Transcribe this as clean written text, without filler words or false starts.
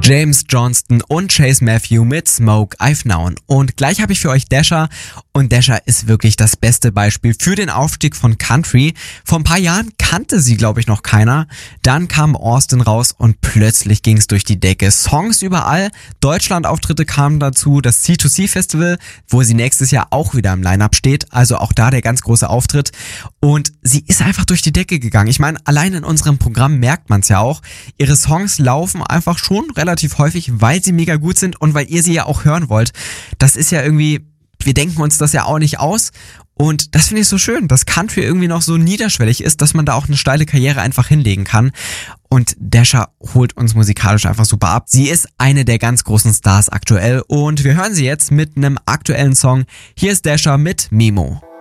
James Johnston und Chase Matthew mit Smoke I've Known. Und gleich habe ich für euch Dasher. Und Dasher ist wirklich das beste Beispiel für den Aufstieg von Country. Vor ein paar Jahren kannte sie, glaube ich, noch keiner. Dann kam Austin raus und plötzlich ging es durch die Decke. Songs überall, Deutschland-Auftritte kamen dazu, das C2C-Festival, wo sie nächstes Jahr auch wieder im Line-Up steht. Also auch da der ganz große Auftritt. Und sie ist einfach durch die Decke gegangen. Ich meine, allein in unserem Programm merkt man es ja auch. Ihre Songs laufen einfach schon relativ häufig, weil sie mega gut sind und weil ihr sie ja auch hören wollt. Das ist ja irgendwie, wir denken uns das ja auch nicht aus. Und das finde ich so schön, dass Country irgendwie noch so niederschwellig ist, dass man da auch eine steile Karriere einfach hinlegen kann. Und Dasher holt uns musikalisch einfach super ab. Sie ist eine der ganz großen Stars aktuell und wir hören sie jetzt mit einem aktuellen Song. Hier ist Dasher mit Memo.